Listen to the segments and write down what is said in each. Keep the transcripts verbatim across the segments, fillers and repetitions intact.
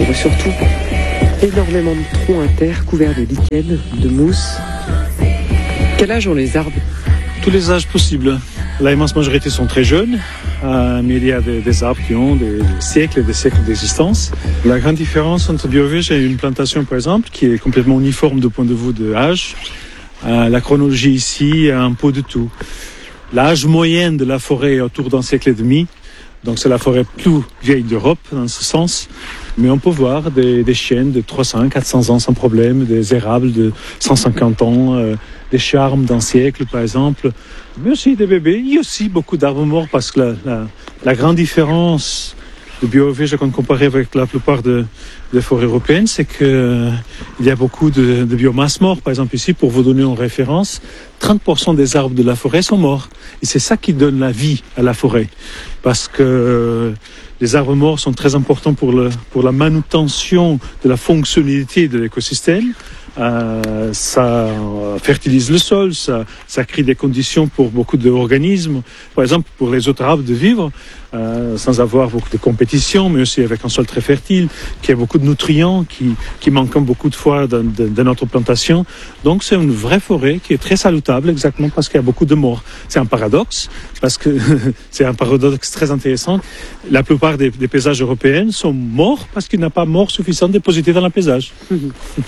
On voit surtout énormément de troncs à terre couverts de lichen, de mousse. Quel âge ont les arbres? Tous les âges possibles. La immense majorité sont très jeunes, euh, mais il y a des, des arbres qui ont des, des siècles et des siècles d'existence. La grande différence entre Biovège et une plantation, par exemple, qui est complètement uniforme du point de vue de l'âge, euh, la chronologie ici a un peu de tout. L'âge moyen de la forêt est autour d'un siècle et demi, donc c'est la forêt plus vieille d'Europe dans ce sens. Mais on peut voir des, des chênes de trois cents, quatre cents ans sans problème, des érables de cent cinquante ans, euh, des charmes d'un siècle par exemple, mais aussi des bébés. Il y a aussi beaucoup d'arbres morts parce que la, la, la grande différence de Biovège qu'on comparait avec la plupart de, des forêts européennes, c'est qu'il euh, y a beaucoup de, de biomasse morte. Par exemple ici, pour vous donner une référence, trente pour cent des arbres de la forêt sont morts. Et c'est ça qui donne la vie à la forêt. Parce que euh, les arbres morts sont très importants pour, le, pour la manutention de la fonctionnalité de l'écosystème. Euh, ça fertilise le sol, ça, ça crée des conditions pour beaucoup d'organismes. Par exemple, pour les autres arbres de vivre, euh, sans avoir beaucoup de compétition, mais aussi avec un sol très fertile, qui a beaucoup de nutriments, qui, qui manquent beaucoup de fois dans, dans, dans notre plantation. Donc c'est une vraie forêt qui est très salutable, exactement parce qu'il y a beaucoup de morts. C'est un paradoxe, parce que c'est un paradoxe très intéressant. La plupart des, des paysages européens sont morts parce qu'il n'y a pas mort suffisant déposité dans le paysage. Mmh.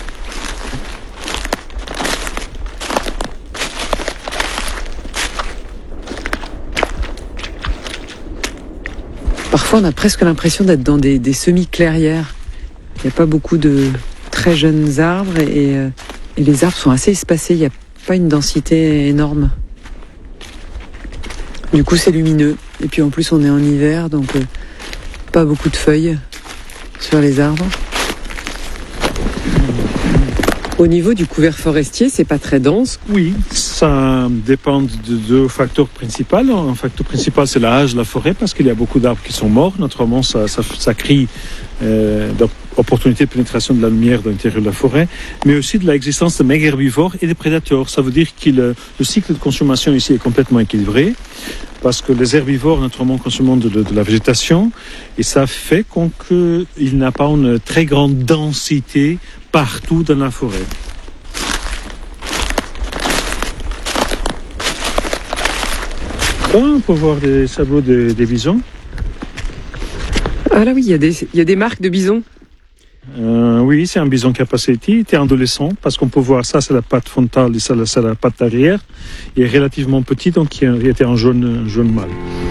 Parfois, on a presque l'impression d'être dans des, des semi-clairières. Il n'y a pas beaucoup de très jeunes arbres et, euh, et les arbres sont assez espacés. Il n'y a pas une densité énorme. Du coup, c'est lumineux. Et puis en plus, on est en hiver, donc euh, pas beaucoup de feuilles sur les arbres. Au niveau du couvert forestier, c'est pas très dense. Oui, ça dépend de deux facteurs principaux. Un facteur principal, c'est l'âge de la forêt, parce qu'il y a beaucoup d'arbres qui sont morts. Naturellement, ça, ça, ça crée euh, d'opportunités de pénétration de la lumière dans l'intérieur de la forêt, mais aussi de l'existence de méga herbivores et de prédateurs. Ça veut dire que le, le cycle de consommation ici est complètement équilibré, parce que les herbivores, naturellement, consomment de, de, de la végétation, et ça fait qu'il n'a pas une très grande densité partout dans la forêt. Là, on peut voir des sabots des, des bisons. Ah là oui, il y a des, il y a des marques de bisons. Euh, oui, c'est un bison qui a passé ici, il était adolescent, parce qu'on peut voir ça, c'est la patte frontale et ça, c'est la patte arrière. Il est relativement petit, donc il était en jaune, jaune mâle.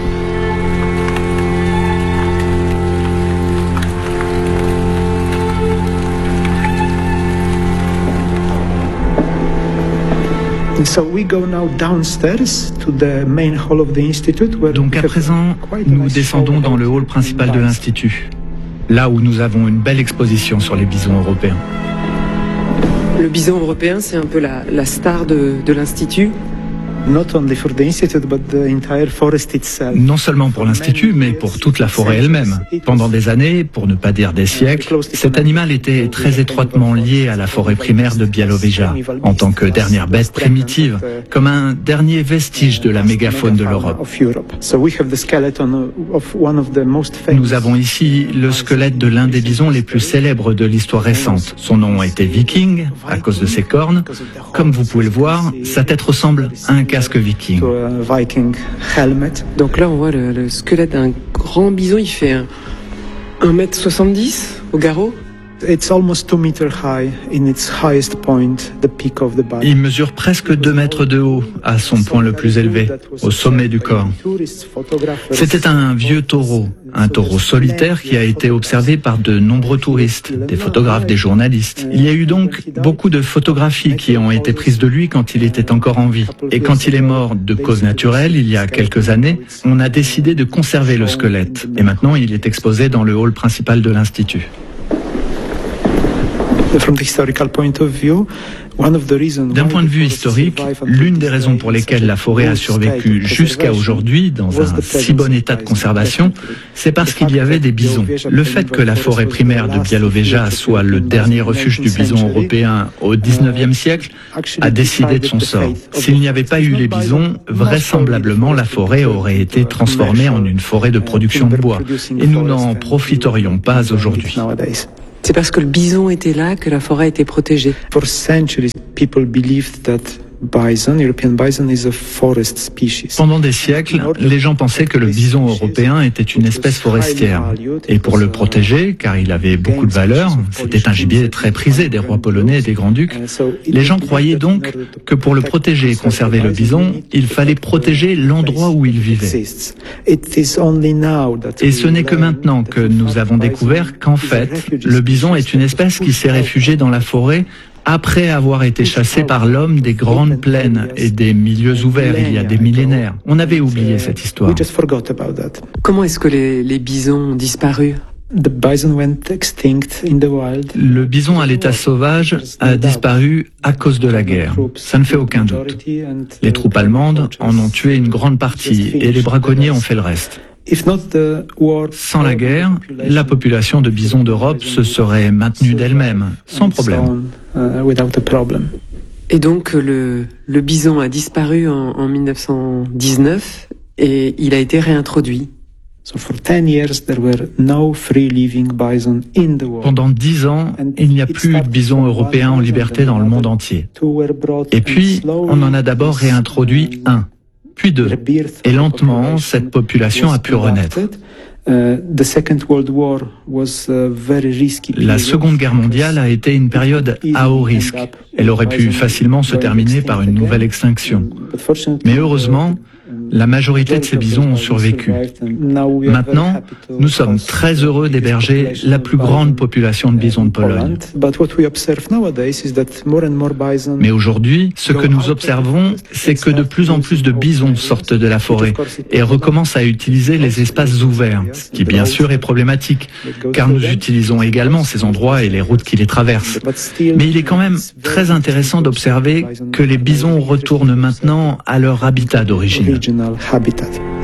Donc à présent, nous descendons dans le hall principal de l'Institut, là où nous avons une belle exposition sur les bisons européens. Le bison européen, c'est un peu la, la star de, de l'Institut. Non seulement pour l'Institut, mais pour toute la forêt elle-même. Pendant des années, pour ne pas dire des siècles, cet animal était très étroitement lié à la forêt primaire de Białowieża, en tant que dernière bête primitive, comme un dernier vestige de la mégafaune de l'Europe. Nous avons ici le squelette de l'un des bisons les plus célèbres de l'histoire récente. Son nom était Viking, à cause de ses cornes. Comme vous pouvez le voir, sa tête ressemble à un casque viking. Donc là, on voit le, le squelette d'un grand bison. Il fait un mètre soixante-dix au garrot. Il mesure presque deux mètres de haut, à son point le plus élevé, au sommet du corps. C'était un vieux taureau, un taureau solitaire qui a été observé par de nombreux touristes, des photographes, des journalistes. Il y a eu donc beaucoup de photographies qui ont été prises de lui quand il était encore en vie. Et quand il est mort de cause naturelle, il y a quelques années, on a décidé de conserver le squelette. Et maintenant, il est exposé dans le hall principal de l'Institut. D'un point de vue historique, l'une des raisons pour lesquelles la forêt a survécu jusqu'à aujourd'hui dans un si bon état de conservation, c'est parce qu'il y avait des bisons. Le fait que la forêt primaire de Białowieża soit le dernier refuge du bison européen au dix-neuvième siècle a décidé de son sort. S'il n'y avait pas eu les bisons, vraisemblablement la forêt aurait été transformée en une forêt de production de bois, et nous n'en profiterions pas aujourd'hui. C'est parce que le bison était là que la forêt était protégée. For centuries, people believed that bison, European bison, is a forest species. Pendant des siècles, les gens pensaient que le bison européen était une espèce forestière. Et pour le protéger, car il avait beaucoup de valeur, c'était un gibier très prisé des rois polonais et des grands-ducs, les gens croyaient donc que pour le protéger et conserver le bison, il fallait protéger l'endroit où il vivait. Et ce n'est que maintenant que nous avons découvert qu'en fait, le bison est une espèce qui s'est réfugiée dans la forêt après avoir été chassé par l'homme des grandes plaines et des milieux ouverts il y a des millénaires. On avait oublié cette histoire. Comment est-ce que les, les bisons ont disparu ? Le bison à l'état sauvage a disparu à cause de la guerre. Ça ne fait aucun doute. Les troupes allemandes en ont tué une grande partie et les braconniers ont fait le reste. Sans la guerre, la population de bisons d'Europe se serait maintenue d'elle-même, sans problème. Et donc le, le bison a disparu en, en mille neuf cent dix-neuf et il a été réintroduit. Pendant dix ans, il n'y a plus de bisons européens en liberté dans le monde entier. Et puis, on en a d'abord réintroduit un. Puis deux. Et lentement, cette population a pu renaître. La Seconde Guerre mondiale a été une période à haut risque. Elle aurait pu facilement se terminer par une nouvelle extinction. Mais heureusement, la majorité de ces bisons ont survécu. Maintenant, nous sommes très heureux d'héberger la plus grande population de bisons de Pologne. Mais aujourd'hui, ce que nous observons, c'est que de plus en plus de bisons sortent de la forêt et recommencent à utiliser les espaces ouverts, ce qui bien sûr est problématique, car nous utilisons également ces endroits et les routes qui les traversent. Mais il est quand même très intéressant d'observer que les bisons retournent maintenant à leur habitat d'origine. Habitat.